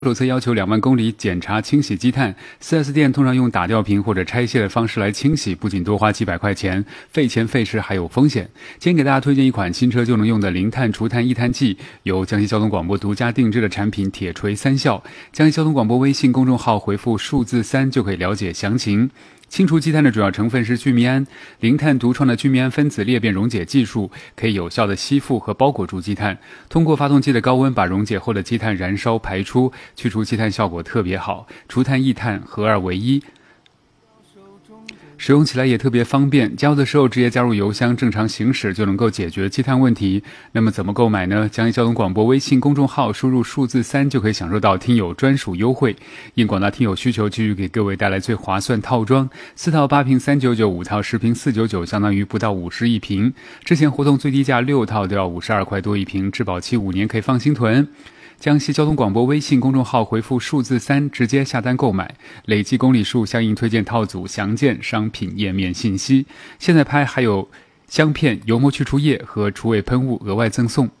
手册要求2万公里检查清洗积碳 ，4S 店通常用打吊瓶或者拆卸的方式来清洗，不仅多花几百块钱，费钱费时还有风险。今天给大家推荐一款新车就能用的零碳除碳抑碳剂，由江西交通广播独家定制的产品铁锤3效。江西交通广播微信公众号回复数字3就可以了解详情。清除积碳的主要成分是聚醚胺，零碳独创的聚醚胺分子裂变溶解技术可以有效的吸附和包裹住积碳，通过发动机的高温把溶解后的积碳燃烧排出，去除积碳效果特别好，除碳抑碳合二为一。使用起来也特别方便，加油的时候直接加入油箱，正常行驶就能够解决积碳问题。那么怎么购买呢？江西交通广播微信公众号输入数字3就可以享受到听友专属优惠。应广大听友需求，继续给各位带来最划算套装，4套8瓶399，5套10瓶499，相当于不到50一瓶。之前活动最低价6套都要52块多一瓶，质保期5年，可以放心囤。江西交通广播微信公众号回复数字3直接下单购买，累计公里数相应推荐套组详见商品页面信息。现在拍还有香片、油膜去除液和除味喷雾额外赠送。